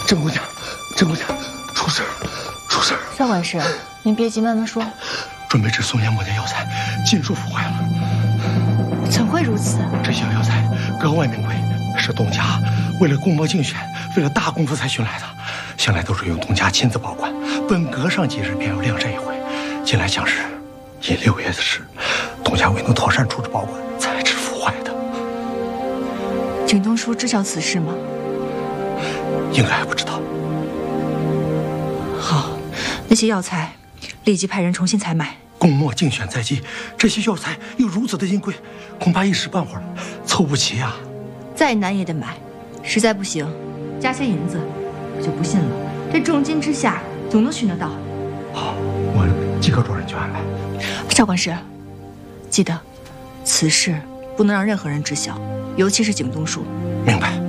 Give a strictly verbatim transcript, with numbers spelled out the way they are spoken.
郑姑娘，郑姑娘，出事出事邵管事，您别急，慢慢说。 准备治宋延母的药材尽数腐坏了。 怎会如此？ 这些药材格外名贵，是东家为了公模竞选，费了大功夫才寻来的，向来都是由东家亲自保管，本隔上几日便要亮这一回。近来将是因六月的事，东家未能妥善处置保管，才致腐坏的。 景东叔知晓此事吗？ 应该还不知道。 好，那些药材立即派人重新采买。 公模竞选在即，这些药材又如此的金贵，恐怕一时半会儿凑不齐啊。 再难也得买，实在不行，加些银子。我就不信了，这重金之下总能寻得到。 好，我即刻着人去安排。 邵管事，记得，此事不能让任何人知晓，尤其是景东叔。 明白。